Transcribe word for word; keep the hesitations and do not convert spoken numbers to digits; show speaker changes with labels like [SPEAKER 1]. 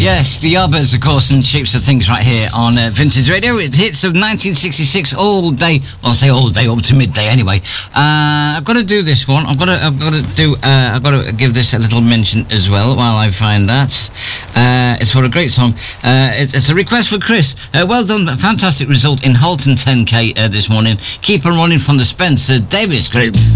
[SPEAKER 1] Yes, the Yardbirds, of course, and Shapes of Things right here on uh, Vintage Radio. It's hits of nineteen sixty-six all day. Well, I'll say all day, up to midday anyway. Uh, I've got to do this one. I've got to, I've got to do, uh, I've got to give this a little mention as well while I find that. Uh, it's for a great song. Uh, it, it's a request for Chris. Uh, well done, fantastic result in Halton ten K uh, this morning. Keep on running from the Spencer Davis Group.